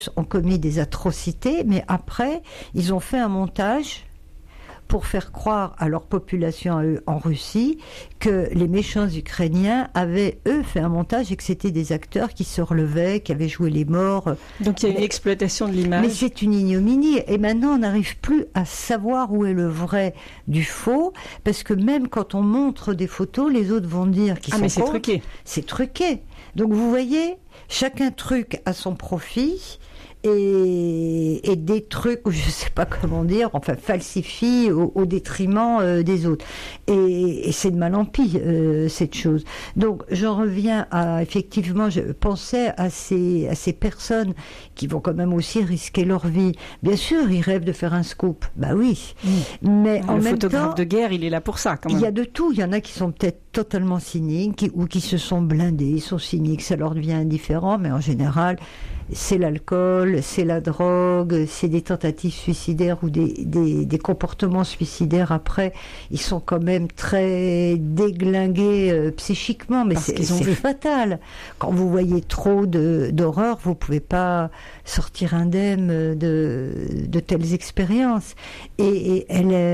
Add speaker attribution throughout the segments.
Speaker 1: ont commis des atrocités, mais après, ils ont fait un montage pour faire croire à leur population, à eux, en Russie, que les méchants Ukrainiens avaient, eux, fait un montage et que c'était des acteurs qui se relevaient, qui avaient joué les morts.
Speaker 2: Donc il y a une exploitation de l'image.
Speaker 1: Mais c'est une ignominie. Et maintenant, on n'arrive plus à savoir où est le vrai du faux, parce que même quand on montre des photos, les autres vont dire qu'ils sont
Speaker 2: mais c'est truqué.
Speaker 1: C'est truqué. Donc vous voyez, chacun truc à son profit. Et des trucs, je ne sais pas comment dire, enfin falsifie au détriment des autres. Et c'est de mal en pis, cette chose. Donc j'en reviens à, effectivement, je pensais à ces personnes qui vont quand même aussi risquer leur vie. Bien sûr, ils rêvent de faire un scoop, bah oui. Mais en même temps... Le
Speaker 2: photographe de guerre, il est là pour ça, quand même.
Speaker 1: Il y a de tout, il y en a qui sont peut-être totalement cyniques, ou qui se sont blindés, ils sont cyniques, ça leur devient indifférent, mais en général... c'est l'alcool, c'est la drogue, c'est des tentatives suicidaires ou des comportements suicidaires. Après, ils sont quand même très déglingués psychiquement, mais c'est fatal. Quand vous voyez trop d'horreur, vous pouvez pas sortir indemne de telles expériences. Et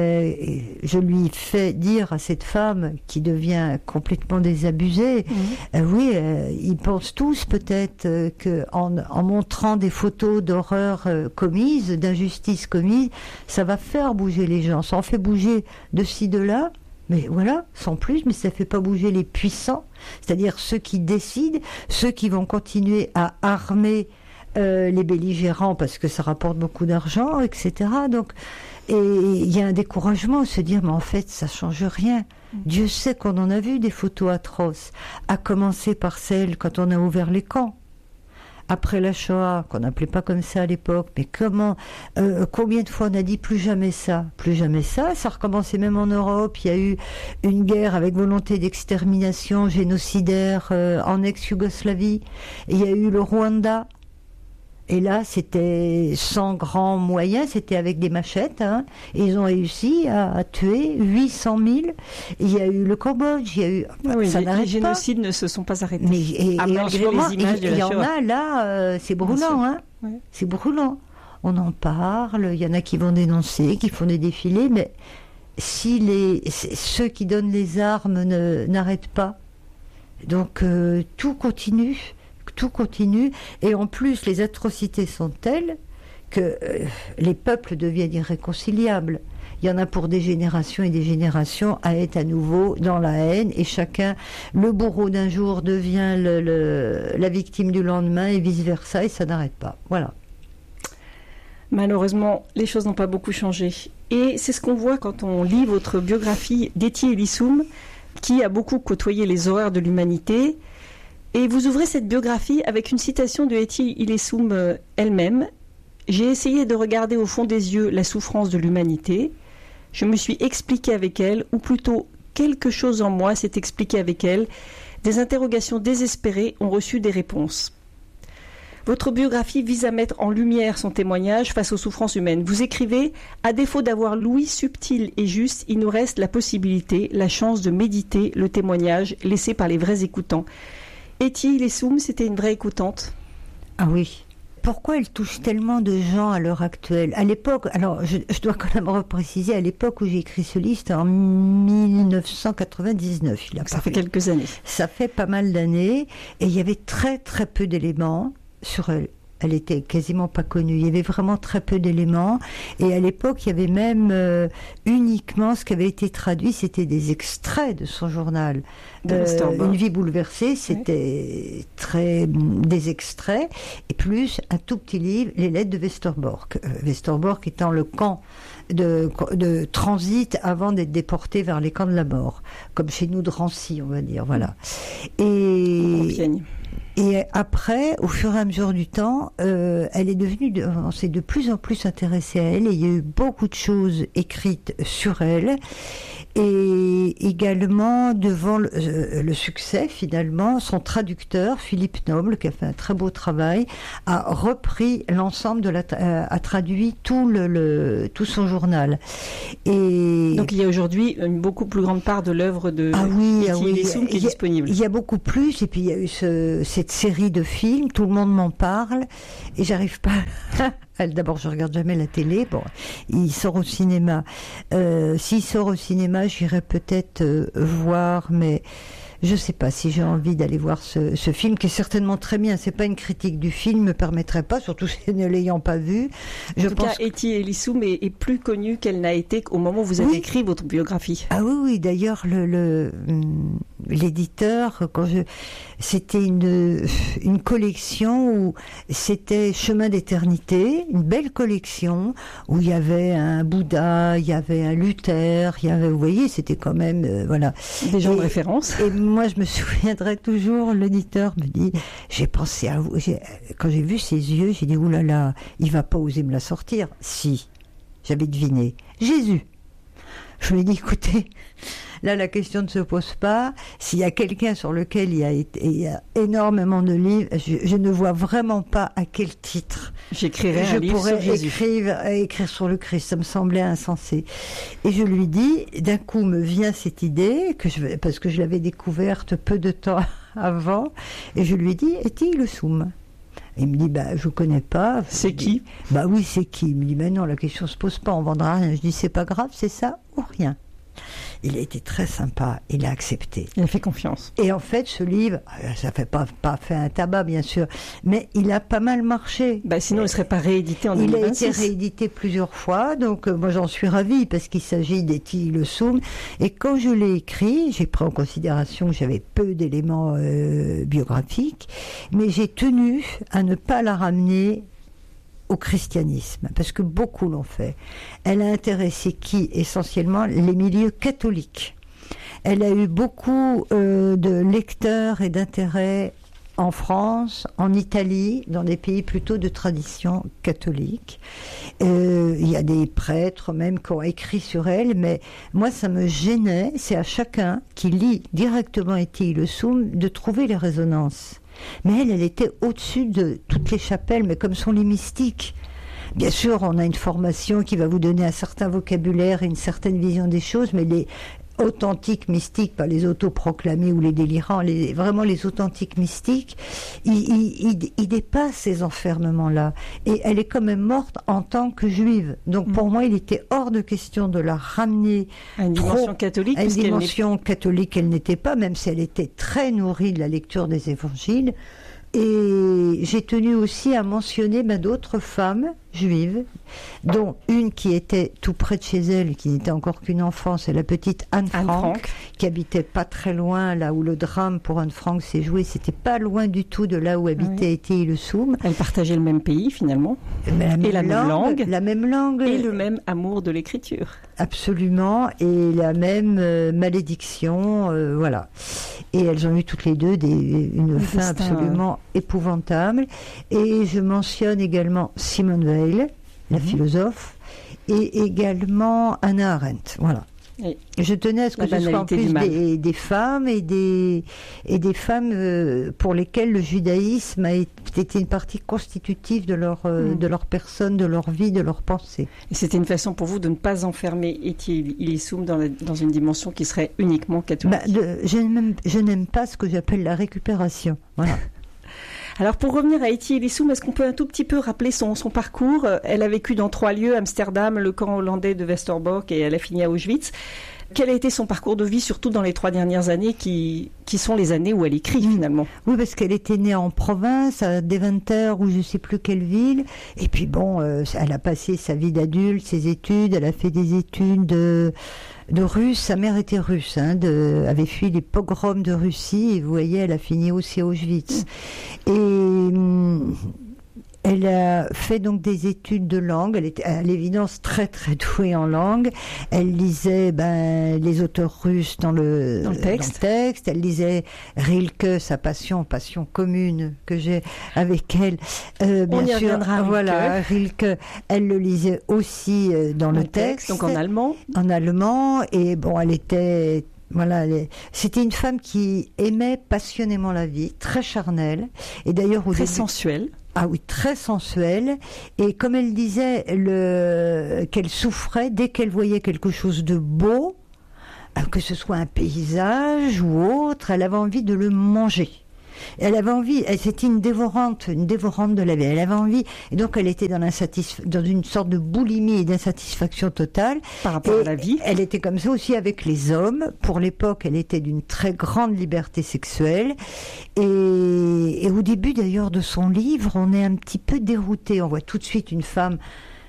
Speaker 1: je lui fais dire à cette femme qui devient complètement désabusée, oui, ils pensent tous peut-être qu'en montrant des photos d'horreur commises, d'injustice commises, ça va faire bouger les gens. Ça en fait bouger de ci, de là, mais voilà, sans plus, mais ça ne fait pas bouger les puissants, c'est-à-dire ceux qui décident, ceux qui vont continuer à armer les belligérants parce que ça rapporte beaucoup d'argent, etc. Donc, et il y a un découragement à se dire, mais en fait, ça ne change rien. Dieu sait qu'on en a vu des photos atroces, à commencer par celles quand on a ouvert les camps. Après la Shoah, qu'on n'appelait pas comme ça à l'époque, mais combien de fois on a dit plus jamais ça, ça recommençait même en Europe, il y a eu une guerre avec volonté d'extermination génocidaire en ex-Yougoslavie, il y a eu le Rwanda, et là c'était sans grands moyens, c'était avec des machettes, et ils ont réussi à tuer 800 000, il y a eu le Cambodge, il y a eu... ça
Speaker 2: les génocides ne se sont pas arrêtés.
Speaker 1: Malgré les images de la Shoah. Il y en a là, c'est brûlant, c'est brûlant. On en parle, il y en a qui vont dénoncer, qui font des défilés, mais si ceux qui donnent les armes n'arrêtent pas, donc tout continue, et en plus les atrocités sont telles que les peuples deviennent irréconciliables. Il y en a pour des générations et des générations à être à nouveau dans la haine, et chacun, le bourreau d'un jour devient la victime du lendemain, et vice-versa, et ça n'arrête pas. Voilà.
Speaker 2: Malheureusement, les choses n'ont pas beaucoup changé. Et c'est ce qu'on voit quand on lit votre biographie d'Etty Elissoum, qui a beaucoup côtoyé les horreurs de l'humanité. Et vous ouvrez cette biographie avec une citation de Etty Elissoum elle-même. « J'ai essayé de regarder au fond des yeux la souffrance de l'humanité. Je me suis expliqué avec elle, ou plutôt quelque chose en moi s'est expliqué avec elle. Des interrogations désespérées ont reçu des réponses. » Votre biographie vise à mettre en lumière son témoignage face aux souffrances humaines. Vous écrivez « À défaut d'avoir l'ouïe subtile et juste, il nous reste la possibilité, la chance de méditer le témoignage laissé par les vrais écoutants. » Etty Elissoum, c'était une vraie écoutante.
Speaker 1: Ah oui. Pourquoi elle touche tellement de gens à l'heure actuelle? À l'époque, alors je dois quand même repréciser, à l'époque où j'ai écrit ce livre, c'était en 1999.
Speaker 2: Ça fait quelques années.
Speaker 1: Ça fait pas mal d'années, et il y avait très très peu d'éléments sur elle. Elle était quasiment pas connue. Il y avait vraiment très peu d'éléments. Et à l'époque, il y avait même uniquement ce qui avait été traduit, c'était des extraits de son journal. Une vie bouleversée, c'était des extraits, et plus un tout petit livre, les lettres de Westerbork. Westerbork étant le camp de transit avant d'être déporté vers les camps de la mort, comme chez nous de Drancy, on va dire. Voilà. Et après, au fur et à mesure du temps, elle est devenue, on s'est de plus en plus intéressé à elle, et il y a eu beaucoup de choses écrites sur elle. Et également, devant le succès, finalement, son traducteur, Philippe Noble, qui a fait un très beau travail, a repris l'ensemble a traduit tout son journal. Et
Speaker 2: donc il y a aujourd'hui une beaucoup plus grande part de l'œuvre de Etty Hillesum qui est disponible.
Speaker 1: Il y a beaucoup plus, et puis il y a eu cette série de films, tout le monde m'en parle, et j'arrive pas... D'abord, je regarde jamais la télé. Bon, il sort au cinéma. S'il sort au cinéma, j'irai peut-être voir, mais je sais pas si j'ai envie d'aller voir ce film, qui est certainement très bien. C'est pas une critique du film, me permettrait pas, surtout ne l'ayant pas vu.
Speaker 2: En tout cas, Etty Hillesum est plus connue qu'elle n'a été au moment où vous avez écrit votre biographie.
Speaker 1: Ah oui. D'ailleurs, l'éditeur, c'était une collection où c'était Chemin d'éternité, une belle collection où il y avait un Bouddha, il y avait un Luther, vous voyez, c'était quand même, voilà.
Speaker 2: Des gens de référence.
Speaker 1: Et moi, je me souviendrai toujours, l'éditeur me dit, j'ai pensé à vous, quand j'ai vu ses yeux, j'ai dit, oulala, il va pas oser me la sortir. Si, j'avais deviné. Jésus. Je lui ai dit, écoutez, là, la question ne se pose pas. S'il y a quelqu'un sur lequel il y a énormément de livres, je ne vois vraiment pas à quel titre
Speaker 2: j'écrirais un livre sur Jésus.
Speaker 1: Écrire sur le Christ. Ça me semblait insensé. Et je lui dis, d'un coup me vient cette idée, parce que je l'avais découverte peu de temps avant, et je lui dis, Etty Hillesum. Il me dit, je connais pas.
Speaker 2: C'est qui?
Speaker 1: Oui, c'est qui? Il me dit, non, la question se pose pas, on vendra rien. Je dis, c'est pas grave, c'est ça ou rien. Il a été très sympa, il a accepté.
Speaker 2: Il a fait confiance.
Speaker 1: Et en fait, ce livre, ça fait pas fait un tabac, bien sûr, mais il a pas mal marché.
Speaker 2: Sinon, il ne serait pas réédité en 2026.
Speaker 1: Il a été réédité plusieurs fois, donc moi j'en suis ravie, parce qu'il s'agit d'Etty Hillesum. Et quand je l'ai écrit, j'ai pris en considération que j'avais peu d'éléments biographiques, mais j'ai tenu à ne pas la ramener au christianisme, parce que beaucoup l'ont fait. Elle a intéressé qui? Essentiellement les milieux catholiques. Elle a eu beaucoup de lecteurs et d'intérêts en France, en Italie, dans des pays plutôt de tradition catholique. Il y a des prêtres même qui ont écrit sur elle, mais moi ça me gênait, c'est à chacun qui lit directement Etty Hillesum de trouver les résonances. Mais elle était au-dessus de toutes les chapelles, mais comme sont les mystiques. Bien sûr, on a une formation qui va vous donner un certain vocabulaire et une certaine vision des choses, mais les authentiques mystiques, pas les autoproclamés ou les délirants, vraiment les authentiques mystiques, ils dépassent ces enfermements-là. Et elle est quand même morte en tant que juive. Donc pour moi, il était hors de question de la ramener
Speaker 2: à une dimension catholique.
Speaker 1: À une dimension catholique, elle n'était pas, même si elle était très nourrie de la lecture des évangiles. Et j'ai tenu aussi à mentionner d'autres femmes juives, dont une qui était tout près de chez elle, qui n'était encore qu'une enfant, c'est la petite Anne Frank, qui habitait pas très loin, là où le drame pour Anne Frank s'est joué, c'était pas loin du tout de là où habitait Etty Hillesum.
Speaker 2: Elle partageait le même pays finalement, et la même langue, et le même amour de l'écriture.
Speaker 1: Absolument, et la même malédiction, voilà. Et elles ont eu toutes les deux une fin absolument épouvantable. Et je mentionne également Simone Weil, la philosophe, et également Hannah Arendt. Voilà. Et je tenais à ce que ce soit en plus des femmes et des femmes pour lesquelles le judaïsme a été une partie constitutive de leur personne, de leur vie, de leur pensée.
Speaker 2: Et c'était une façon pour vous de ne pas enfermer Etty Hillesum dans une dimension qui serait uniquement catholique.
Speaker 1: Je n'aime pas ce que j'appelle la récupération. Voilà.
Speaker 2: Alors pour revenir à Etty Hillesum, est-ce qu'on peut un tout petit peu rappeler son parcours? Elle a vécu dans 3 lieux, Amsterdam, le camp hollandais de Westerbork, et elle a fini à Auschwitz. Quel a été son parcours de vie, surtout dans les 3 dernières années, qui sont les années où elle écrit finalement?
Speaker 1: Oui, parce qu'elle était née en province, à Deventer, ou je ne sais plus quelle ville. Et puis bon, elle a passé sa vie d'adulte, ses études, elle a fait des études de russe. Sa mère était russe, avait fui les pogroms de Russie, et vous voyez, elle a fini aussi à Auschwitz. Et Elle a fait donc des études de langue. Elle était à l'évidence très très douée en langue. Elle lisait les auteurs russes dans le texte. Elle lisait Rilke, sa passion commune que j'ai avec elle.
Speaker 2: On y reviendra.
Speaker 1: Voilà, Rilke. Elle le lisait aussi dans le texte.
Speaker 2: Donc en allemand.
Speaker 1: En allemand. Et bon, elle était... Voilà, c'était une femme qui aimait passionnément la vie, très charnelle, et d'ailleurs
Speaker 2: très sensuelle.
Speaker 1: Ah oui, très sensuelle. Et comme elle disait, qu'elle souffrait dès qu'elle voyait quelque chose de beau, que ce soit un paysage ou autre, elle avait envie de le manger. Elle avait envie, c'était une dévorante de la vie. Elle avait envie, et donc elle était dans une sorte de boulimie et d'insatisfaction totale.
Speaker 2: Par rapport à la vie.
Speaker 1: Elle était comme ça aussi avec les hommes. Pour l'époque, elle était d'une très grande liberté sexuelle. Et au début d'ailleurs de son livre, on est un petit peu dérouté. On voit tout de suite une femme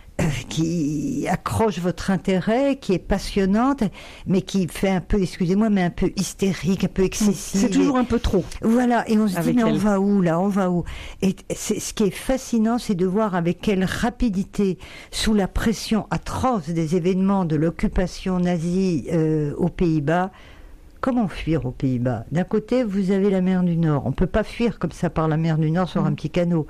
Speaker 1: qui accroche votre intérêt, qui est passionnante, mais qui fait un peu, excusez-moi, mais un peu hystérique, un peu excessive.
Speaker 2: C'est toujours un peu trop.
Speaker 1: Voilà, et on se dit, mais
Speaker 2: elle.
Speaker 1: on va où là, on va où? Et ce qui est fascinant, c'est de voir avec quelle rapidité, sous la pression atroce des événements de l'occupation nazie aux Pays-Bas, comment fuir aux Pays-Bas? D'un côté, vous avez la mer du Nord. On ne peut pas fuir comme ça par la mer du Nord sur un petit canot.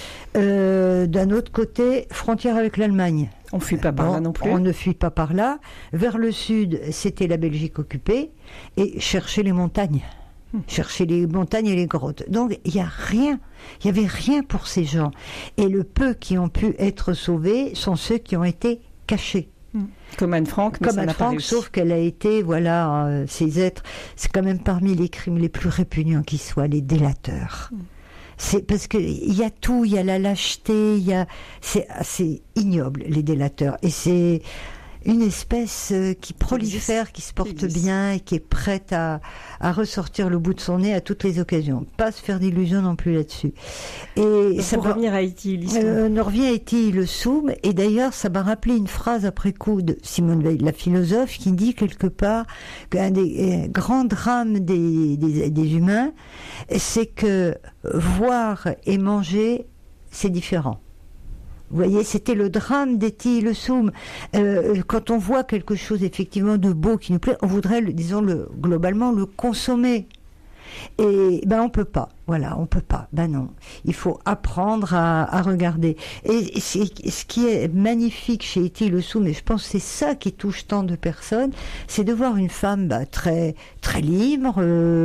Speaker 1: D'un autre côté, frontière avec l'Allemagne.
Speaker 2: On ne fuit pas par là non plus.
Speaker 1: On ne fuit pas par là. Vers le sud, c'était la Belgique occupée. Et chercher les montagnes. Chercher les montagnes et les grottes. Donc, il n'y avait rien pour ces gens. Et le peu qui ont pu être sauvés sont ceux qui ont été cachés.
Speaker 2: Comme Anne Frank, mais
Speaker 1: comme Anne Frank, sauf qu'elle a été, ces êtres, c'est quand même parmi les crimes les plus répugnants qui soient, les délateurs. C'est parce que il y a tout, il y a la lâcheté, c'est assez ignoble, les délateurs, et c'est une espèce qui prolifère, qui se porte bien et qui est prête à ressortir le bout de son nez à toutes les occasions. Pas se faire d'illusions non plus là-dessus. Et
Speaker 2: ça va revenir à Etty Hillesum.
Speaker 1: On revient à Etty Hillesum, et d'ailleurs ça m'a rappelé une phrase après coup de Simone Weil, la philosophe, qui dit quelque part qu'un des grands drames des humains, c'est que voir et manger, c'est différent. Vous voyez, c'était le drame d'Etty Hillesum. Quand on voit quelque chose effectivement de beau qui nous plaît, on voudrait, globalement, le consommer. Et on peut pas. Voilà, on peut pas. Non. Il faut apprendre à regarder. Et ce qui est magnifique chez Etty Hillesum, et je pense que c'est ça qui touche tant de personnes, c'est de voir une femme très très libre,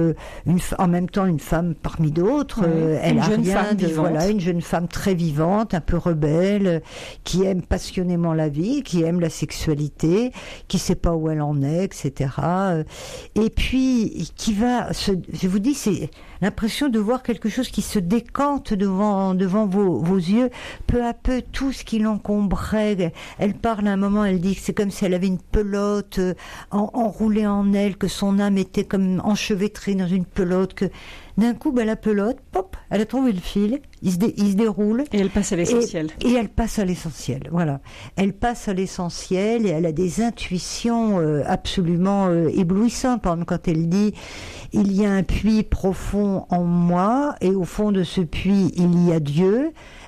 Speaker 1: en même temps une femme parmi d'autres. Elle a rien de une jeune femme très vivante, un peu rebelle, qui aime passionnément la vie, qui aime la sexualité, qui sait pas où elle en est, etc. Et puis qui va je vous dis, c'est l'impression de voir quelque chose qui se décante devant vos yeux, peu à peu, tout ce qui l'encombrait. Elle parle à un moment, elle dit que c'est comme si elle avait une pelote enroulée en elle, que son âme était comme enchevêtrée dans une pelote, que d'un coup, la pelote, pop, elle a trouvé le fil, il se déroule.
Speaker 2: Et elle passe à l'essentiel.
Speaker 1: Et elle passe à l'essentiel, voilà. Elle passe à l'essentiel et elle a des intuitions absolument éblouissantes. Par exemple, quand elle dit « Il y a un puits profond en moi et au fond de ce puits, il y a Dieu ».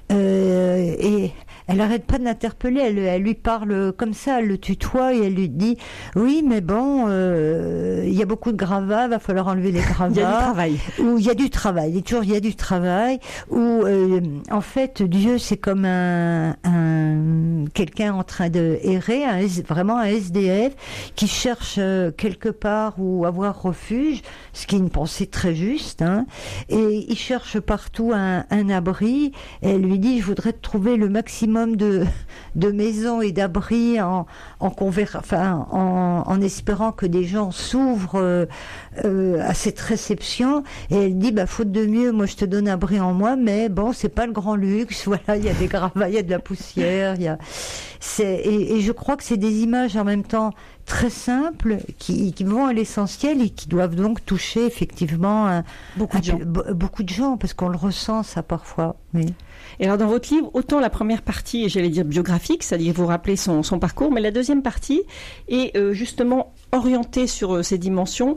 Speaker 1: Et elle n'arrête pas de l'interpeller, elle lui parle comme ça, elle le tutoie et elle lui dit « Oui, mais bon, il y a beaucoup de gravats, va falloir enlever les gravats. »
Speaker 2: Il y a du travail.
Speaker 1: Ou il y a du travail, il dit toujours il y a du travail. Ou en fait, Dieu, c'est comme quelqu'un en train de errer, vraiment un SDF qui cherche quelque part où avoir refuge, ce qui est une pensée très juste, hein, et il cherche partout un abri, et elle lui dit, je voudrais trouver le maximum de maisons et d'abris en espérant que des gens s'ouvrent à cette réception. Et elle dit, faute de mieux, moi je te donne abri en moi, mais bon, c'est pas le grand luxe, voilà, il y a des gravats, il y a de la poussière, et je crois que c'est des images en même temps très simples qui vont à l'essentiel et qui doivent donc toucher effectivement beaucoup de gens, parce qu'on le ressent ça parfois. Mais...
Speaker 2: Et alors dans votre livre, autant la première partie, j'allais dire biographique, c'est-à-dire vous rappeler son parcours, mais la deuxième partie est justement orientée sur ces dimensions.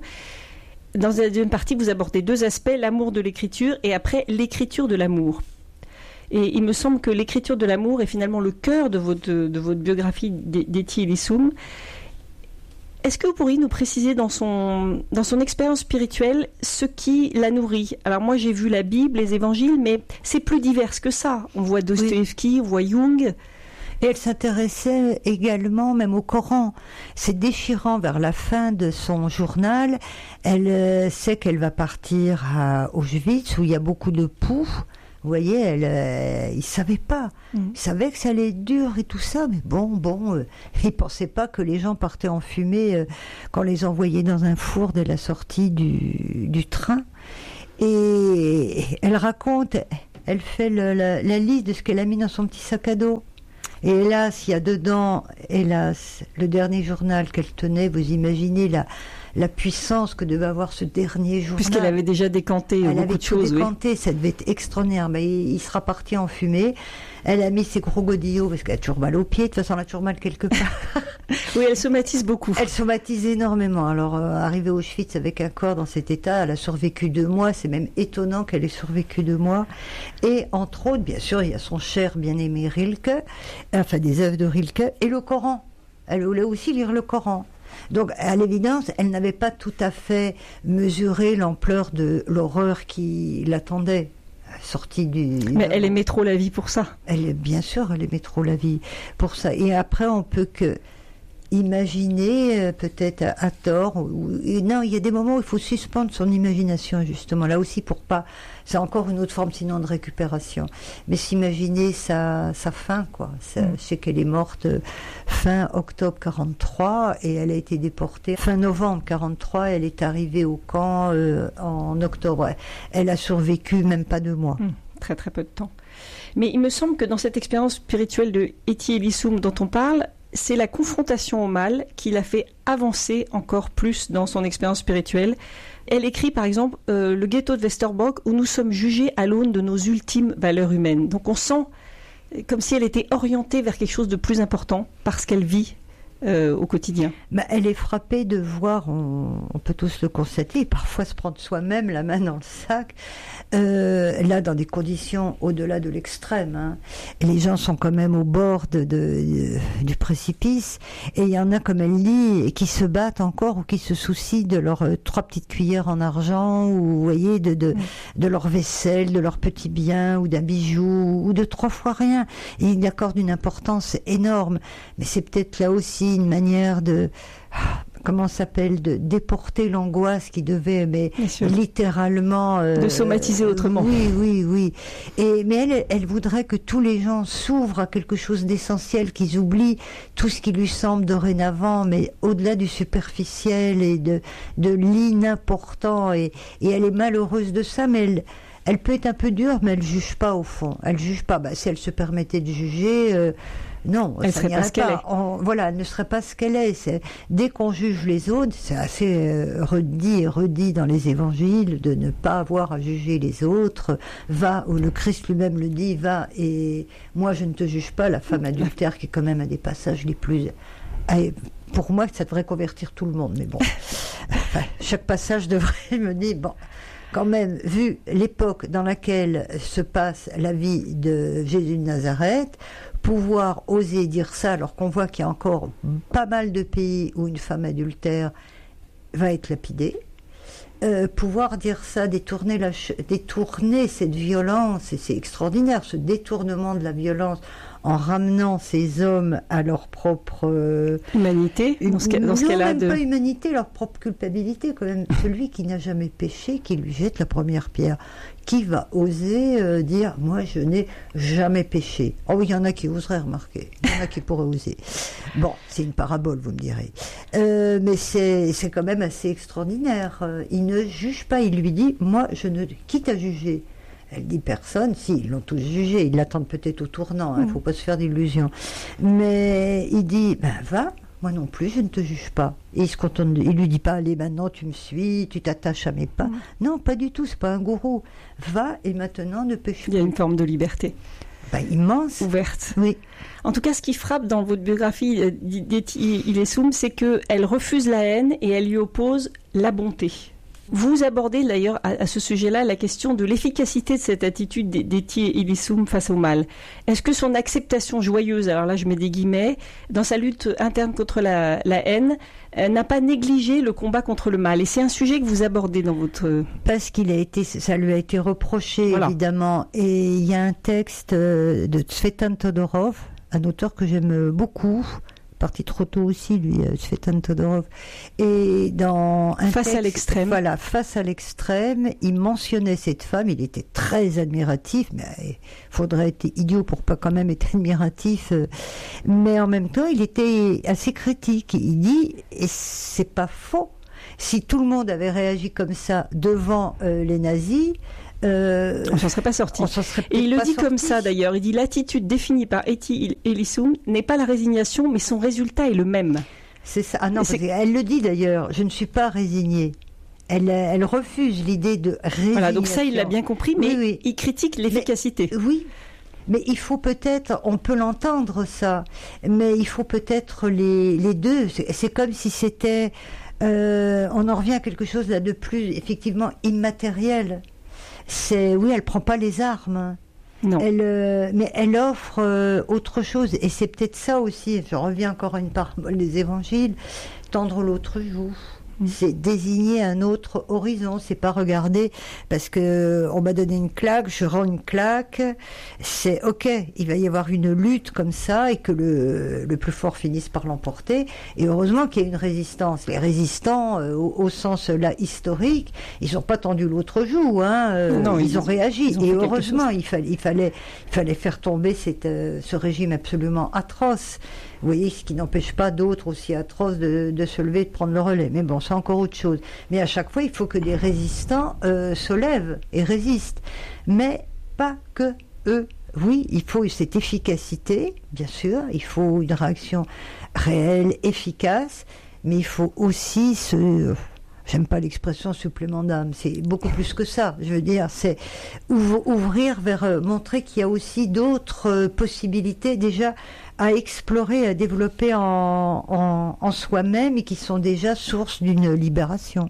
Speaker 2: Dans la deuxième partie, vous abordez deux aspects, l'amour de l'écriture et après l'écriture de l'amour. Et il me semble que l'écriture de l'amour est finalement le cœur de votre biographie d'Etty Ilissoum. Est-ce que vous pourriez nous préciser dans son expérience spirituelle ce qui la nourrit? Alors moi j'ai vu la Bible, les évangiles, mais c'est plus divers que ça. On voit Dostoïevski, on voit Jung.
Speaker 1: Et elle s'intéressait également même au Coran. C'est déchirant vers la fin de son journal. Elle sait qu'elle va partir à Auschwitz où il y a beaucoup de poux. Vous voyez, il savait pas. Il savait que ça allait être dur et tout ça, mais il pensait pas que les gens partaient en fumée quand on les envoyait dans un four dès la sortie du train. Et elle raconte, elle fait la liste de ce qu'elle a mis dans son petit sac à dos. Et hélas, il y a dedans, le dernier journal qu'elle tenait, vous imaginez la puissance que devait avoir ce dernier journal.
Speaker 2: Puisqu'elle avait déjà décanté beaucoup de choses.
Speaker 1: Elle avait décanté, ça devait être extraordinaire. Mais il sera parti en fumée. Elle a mis ses gros godillots, parce qu'elle a toujours mal aux pieds. De toute façon, elle a toujours mal quelque part.
Speaker 2: Oui, elle somatise beaucoup.
Speaker 1: Elle somatise énormément. Alors, arrivée à Auschwitz avec un corps dans cet état, elle a survécu 2 mois. C'est même étonnant qu'elle ait survécu 2 mois. Et entre autres, bien sûr, il y a son cher bien-aimé Rilke, enfin des œuvres de Rilke, et le Coran. Elle voulait aussi lire le Coran. Donc, à l'évidence, elle n'avait pas tout à fait mesuré l'ampleur de l'horreur qui l'attendait. Sortie
Speaker 2: Mais elle aimait trop la vie pour ça.
Speaker 1: Bien sûr, elle aimait trop la vie pour ça. Et après, on peut que imaginer, peut-être à tort. Non, il y a des moments où il faut suspendre son imagination, justement. Là aussi, pour pas... C'est encore une autre forme, sinon, de récupération. Mais s'imaginer sa fin, quoi. Je sais qu'elle est morte fin octobre 43 et elle a été déportée fin novembre 43. Elle est arrivée au camp en octobre. Elle a survécu même pas 2 mois.
Speaker 2: Très, très peu de temps. Mais il me semble que dans cette expérience spirituelle de Etty Ilissoum dont on parle, c'est la confrontation au mal qui l'a fait avancer encore plus dans son expérience spirituelle. Elle écrit par exemple le ghetto de Westerbork où nous sommes jugés à l'aune de nos ultimes valeurs humaines. Donc on sent comme si elle était orientée vers quelque chose de plus important parce qu'elle vit au quotidien.
Speaker 1: Elle est frappée de voir, on peut tous le constater, parfois se prendre soi-même la main dans le sac, là dans des conditions au-delà de l'extrême. Hein. Les gens sont quand même au bord du précipice et il y en a, comme elle dit, qui se battent encore ou qui se soucient de leurs 3 petites cuillères en argent ou vous voyez, de leur vaisselle, de leurs petits biens ou d'un bijou ou de 3 fois rien. Et ils y accordent une importance énorme. Mais c'est peut-être là aussi une manière de de déporter l'angoisse qui devait littéralement
Speaker 2: de somatiser autrement.
Speaker 1: Oui. Mais elle voudrait que tous les gens s'ouvrent à quelque chose d'essentiel, qu'ils oublient tout ce qui lui semble dorénavant, mais au-delà du superficiel et de l'inimportant. Et elle est malheureuse de ça, mais elle peut être un peu dure, mais elle juge pas au fond. Elle juge pas. Si elle se permettait de juger. Non,
Speaker 2: elle serait pas ce qu'elle est.
Speaker 1: Voilà, elle ne serait pas ce qu'elle est. Dès qu'on juge les autres, c'est assez redit dans les évangiles de ne pas avoir à juger les autres. Va, où le Christ lui-même le dit, va et moi je ne te juge pas, la femme adultère qui est quand même un des passages les plus... Pour moi, ça devrait convertir tout le monde, mais bon. Chaque passage devrait me dire, quand même, vu l'époque dans laquelle se passe la vie de Jésus de Nazareth, pouvoir oser dire ça alors qu'on voit qu'il y a encore pas mal de pays où une femme adultère va être lapidée, pouvoir dire ça, détourner cette violence, et c'est extraordinaire, ce détournement de la violence en ramenant ces hommes à leur propre
Speaker 2: humanité, dans ce qu'elle a
Speaker 1: pas humanité, leur propre culpabilité, quand même. Celui qui n'a jamais péché, qui lui jette la première pierre. Qui va oser dire, moi je n'ai jamais péché? Oh oui, il y en a qui oseraient, remarquer. Il y en a qui pourraient oser. Bon, c'est une parabole, vous me direz. Mais c'est quand même assez extraordinaire. Il ne juge pas, il lui dit, moi je ne... Quitte à juger. Elle dit personne, si, ils l'ont tous jugé, ils l'attendent peut-être au tournant, il ne faut pas se faire d'illusions. Mais il dit, va, moi non plus, je ne te juge pas. Et il se contente, il lui dit pas, allez, maintenant tu me suis, tu t'attaches à mes pas. Non, pas du tout, c'est pas un gourou. Va et maintenant ne pêche plus.
Speaker 2: Il y a une forme de liberté.
Speaker 1: Immense.
Speaker 2: Ouverte.
Speaker 1: Oui.
Speaker 2: En tout cas, ce qui frappe dans votre biographie d'Etty Ilissoum, c'est qu'elle refuse la haine et elle lui oppose la bonté. Vous abordez d'ailleurs à ce sujet-là la question de l'efficacité de cette attitude d'Etty Ilissoum face au mal. Est-ce que son acceptation joyeuse, alors là je mets des guillemets, dans sa lutte interne contre la haine, n'a pas négligé le combat contre le mal? Et c'est un sujet que vous abordez dans votre...
Speaker 1: Parce ça lui a été reproché, voilà. Évidemment. Et il y a un texte de Tsvetan Todorov, un auteur que j'aime beaucoup, parti trop tôt aussi, lui, Tsvetan Todorov. Et dans un
Speaker 2: Face à l'extrême.
Speaker 1: Voilà, Face à l'extrême, il mentionnait cette femme, il était très admiratif, mais il faudrait être idiot pour pas quand même être admiratif. Mais en même temps, il était assez critique. Il dit, et c'est pas faux, si tout le monde avait réagi comme ça devant les nazis,
Speaker 2: on s'en serait pas sorti. Et il le dit comme ça d'ailleurs. Il dit l'attitude définie par Etty Ilissoum n'est pas la résignation, mais son résultat est le même.
Speaker 1: C'est ça. Ah non, elle le dit d'ailleurs. Je ne suis pas résignée. Elle refuse l'idée de résignation.
Speaker 2: Voilà. Donc ça, il l'a bien compris, mais oui. Il critique l'efficacité.
Speaker 1: Oui. Mais il faut peut-être, on peut l'entendre ça, mais il faut peut-être les deux. C'est comme si c'était, on en revient à quelque chose là de plus effectivement immatériel. Oui, elle prend pas les armes.
Speaker 2: Non.
Speaker 1: Mais elle offre autre chose. Et c'est peut-être ça aussi, je reviens encore à une parole des évangiles, tendre l'autre joue. C'est désigner un autre horizon, c'est pas regarder parce que on m'a donné une claque, je rends une claque. C'est ok, il va y avoir une lutte comme ça et que le plus fort finisse par l'emporter. Et heureusement qu'il y a une résistance. Les résistants, au sens là historique, ils n'ont pas tendu l'autre joue, hein. Non, ils ont réagi. Et heureusement, il fallait faire tomber ce régime absolument atroce. Vous voyez, ce qui n'empêche pas d'autres aussi atroces de se lever et de prendre le relais. Mais bon, c'est encore autre chose. Mais à chaque fois, il faut que des résistants se lèvent et résistent. Mais pas que eux. Oui, il faut cette efficacité, bien sûr. Il faut une réaction réelle, efficace. Mais il faut aussi j'aime pas l'expression supplément d'âme, c'est beaucoup plus que ça. Je veux dire, c'est ouvrir vers, montrer qu'il y a aussi d'autres possibilités déjà à explorer, à développer en soi-même et qui sont déjà source d'une libération.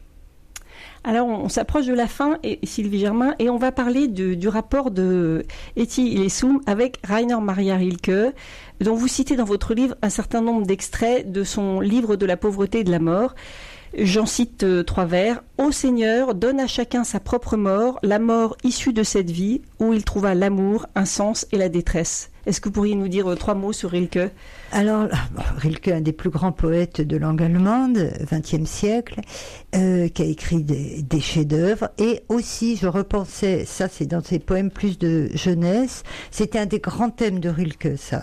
Speaker 2: Alors, on s'approche de la fin, Sylvie Germain, et on va parler du rapport de Etty Ilissoum avec Rainer Maria Rilke, dont vous citez dans votre livre un certain nombre d'extraits de son livre de la pauvreté et de la mort. J'en cite 3 vers. « Ô Seigneur, donne à chacun sa propre mort, la mort issue de cette vie, où il trouva l'amour, un sens et la détresse. » Est-ce que vous pourriez nous dire 3 mots sur Rilke ?
Speaker 1: Alors, Rilke, un des plus grands poètes de langue allemande, XXe siècle, qui a écrit des chefs-d'œuvre. Et aussi, je repensais, ça c'est dans ses poèmes plus de jeunesse, c'était un des grands thèmes de Rilke, ça,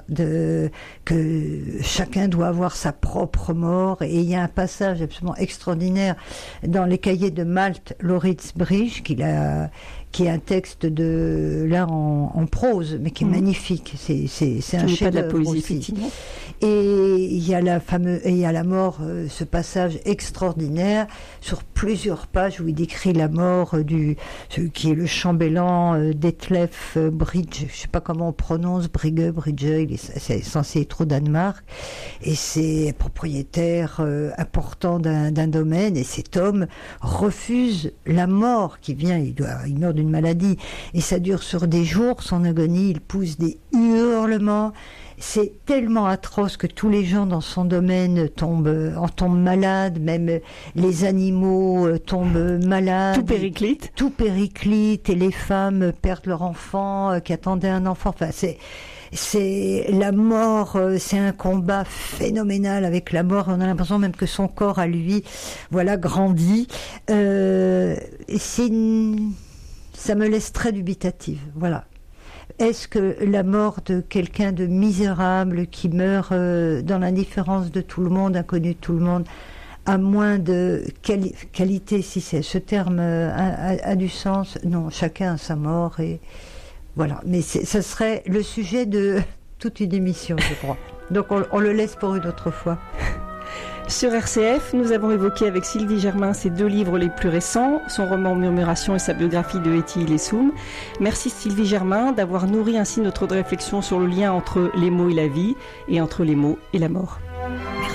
Speaker 1: que chacun doit avoir sa propre mort. Et il y a un passage absolument extraordinaire dans les cahiers de Malte, Lauritz Bridge, qui est un texte en prose, mais qui est magnifique. C'est un chef-d'œuvre aussi. Et il y a la mort, ce passage extraordinaire sur plusieurs pages où il décrit la mort qui est le chambellan Detlef Bridge, je sais pas comment on prononce, Brigge, c'est censé être au Danemark, et c'est propriétaire important d'un domaine, et cet homme refuse la mort qui vient, il meurt d'une maladie, et ça dure sur des jours, son agonie, il pousse des hurlements. C'est tellement atroce que tous les gens dans son domaine en tombent malades, même les animaux tombent malades. Tout périclite, et les femmes perdent leur enfant, qui attendaient un enfant. Enfin, c'est la mort, c'est un combat phénoménal avec la mort. On a l'impression même que son corps à lui, grandit. Ça me laisse très dubitative, voilà. Est-ce que la mort de quelqu'un de misérable qui meurt dans l'indifférence de tout le monde, inconnu de tout le monde, a moins de qualité, si ce terme a du sens? Non, chacun a sa mort, et voilà. Mais ça serait le sujet de toute une émission, je crois. Donc on le laisse pour une autre fois.
Speaker 2: Sur RCF, nous avons évoqué avec Sylvie Germain ses 2 livres les plus récents, son roman Murmuration et sa biographie de Etty Ilissoum. Merci Sylvie Germain d'avoir nourri ainsi notre réflexion sur le lien entre les mots et la vie, et entre les mots et la mort.